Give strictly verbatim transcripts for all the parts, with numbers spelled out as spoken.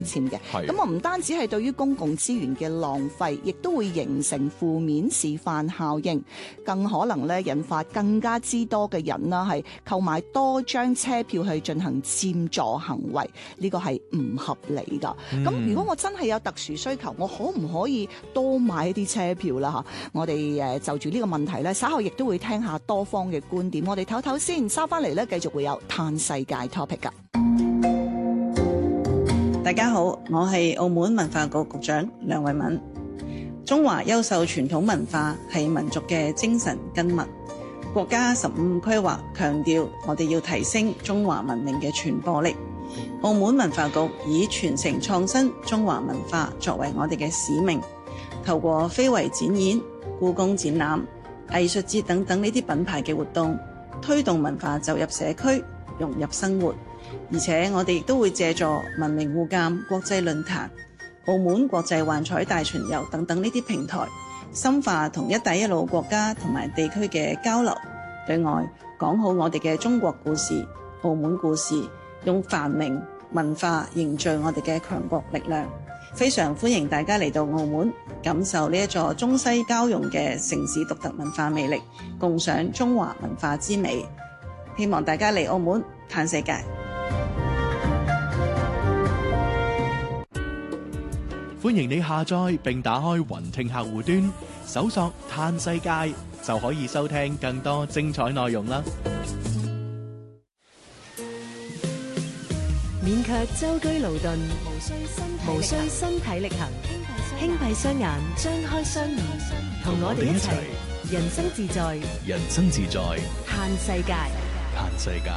簽嘅。咁我唔單止係對於公共資源嘅浪費，亦都會形成負面示範效應，更可能咧引發更加之多嘅人啦係購買多張車票去進行佔座行為，呢個係唔合理噶。咁、嗯、如果我真係有特殊需求，我可唔可以多買一啲車票啦？吓，我哋誒就住呢個問題咧，稍後亦都會聽下多方嘅觀點。我哋唞唞先，收翻嚟咧，繼續會有嘆世界 topic 噶。 大家好，我係澳門文化局局長梁慧敏。中華優秀傳統文化係民族嘅精神根脈。國家十五規劃強調，我哋要提升中華文明嘅傳播力。澳門文化局以傳承創新中華文化作為我哋嘅使命，透過非遺展演、故宮展覽、藝術節等等呢啲品牌嘅活動，推動文化走入社區，融入生活。而且我哋亦都會借助文明互鑒國際論壇、澳門國際幻彩大巡遊等等呢啲平台，深化同一帶一路國家同埋地區嘅交流，對外講好我哋嘅中國故事、澳門故事，用繁榮文化凝聚我哋嘅強國力量。非常歡迎大家嚟到澳門，感受呢一座中西交融嘅城市獨特文化魅力，共賞中華文化之美。希望大家嚟澳門嘆世界。 歡迎你下載並打開雲聽客戶端，搜索嘆世界就可以收聽更多精彩內容啦。 免卻舟車勞頓，無需身體力行，輕閉雙眼，張開雙耳，同我哋一齊人生自在， 人生自在， 嘆世界， 嘆世界。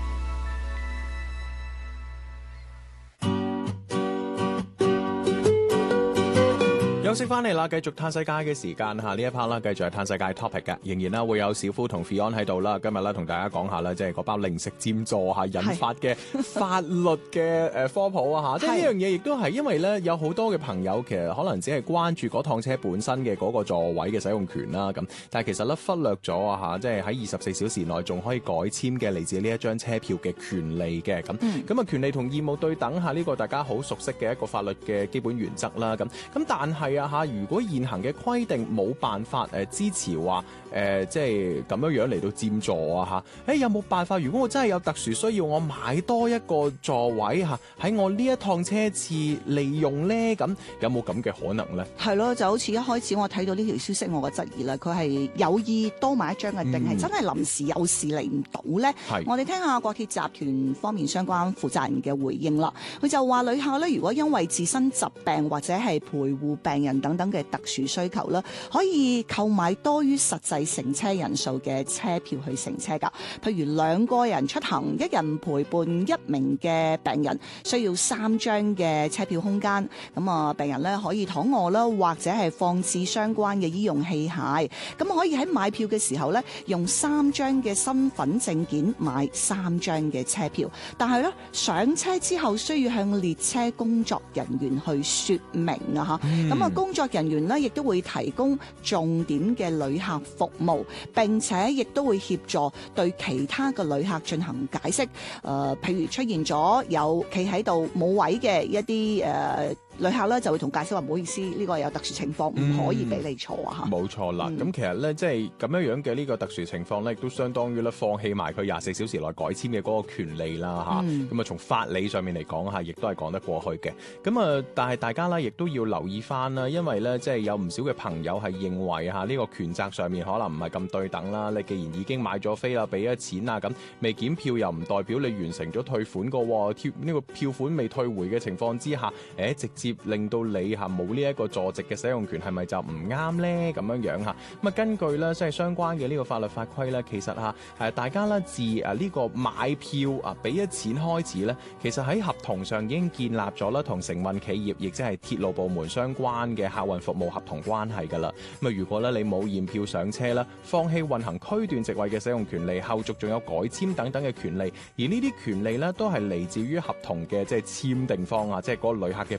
休息翻嚟啦，繼續嘆世界嘅時間嚇，呢一 part 啦，繼續係嘆世界 topic 嘅，仍然啦會有小夫同 Fion 喺度啦。今日咧同大家講下啦，即係嗰包零食佔座嚇引發嘅法律嘅誒科普啊嚇，即係呢樣嘢亦都係因為咧有好多嘅朋友其實可能只係關注嗰趟車本身嘅嗰個座位嘅使用權啦咁，但係其實咧忽略咗啊嚇，即係喺二十四小時內仲可以改簽嘅嚟自呢一張車票嘅權利嘅咁，咁啊權利同義務對等下呢個大家好熟悉嘅一個法律嘅基本原則啦咁，咁但係啊。嚇！如果現行嘅規定冇辦法誒支持話誒，即係咁樣樣嚟到佔座啊嚇！誒有冇辦法？如果我真係有特殊需要，我買多一個座位嚇，喺我呢一趟車次利用咧，咁有冇咁嘅可能咧？係咯，就好似一開始我睇到呢條消息，我嘅質疑啦，佢係有意多買一張嘅，定係、嗯、真係臨時有事嚟唔到咧？我哋聽下國鐵集團方面相關負責人嘅回應啦。佢就話旅客咧，如果因為自身疾病或者係陪護病人等等嘅特殊需求啦，可以購買多於實際乘車人數嘅車票去乘車㗎。譬如兩個人出行，一人陪伴一名嘅病人，需要三張嘅車票空間。咁啊，病人咧可以躺臥啦，或者係放置相關嘅醫用器械。咁可以喺買票嘅時候咧，用三張嘅身份證件買三張嘅車票。但係咧上車之後，需要向列車工作人員去說明啊嚇。咁啊、嗯，工作人員咧亦都會提供重點嘅旅客服務，並且亦都會協助對其他嘅旅客進行解釋。誒、呃，譬如出現咗有企喺度冇位嘅一啲誒。呃旅客咧就會同介紹話，唔好意思，呢、這個有特殊情況，唔、嗯、可以俾你坐啊！嚇，冇錯啦。咁、嗯、其實咧，即係咁樣樣嘅呢個特殊情況咧，亦都相當於咧放棄埋佢廿四小時內改簽嘅嗰個權利啦嚇。咁、嗯、啊，從法理上面嚟講嚇，亦都係講得過去嘅。咁啊，但係大家咧亦都要留意翻啦，因為咧即係有唔少嘅朋友係認為嚇呢個權責上面可能唔係咁對等啦。你既然已經買咗飛啦，俾咗錢啊，咁未檢票又唔代表你完成咗退款個喎。呢個票款未退回嘅情況之下，誒直接令到你嚇冇呢一個坐席嘅使用權，係咪就唔啱咧？咁樣樣嚇咁啊，根據咧即係相關嘅呢個法律法規咧，其實嚇誒大家咧自誒呢個買票啊俾咗錢開始咧，其實喺合同上已經建立咗啦，同承運企業亦即係鐵路部門相關嘅客運服務合同關係㗎啦。咁啊，如果咧你冇驗票上車啦，放棄運行區段席位嘅使用權利，後續仲有改簽等等嘅權利，而呢啲權利咧都係嚟自於合同嘅即係簽訂方啊，即係嗰個旅客嘅本人。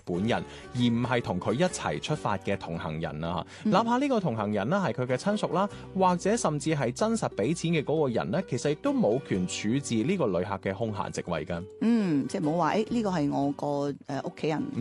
人，而唔係同佢一齊出發嘅同行人啊。 嗯、 哪怕呢個同行人啦係佢嘅親屬啦，或者甚至係真實俾錢嘅嗰個人呢，其實亦都冇權處置呢個旅客嘅空閒席位㗎。 嗯，即係冇話誒呢個係我個誒屋企人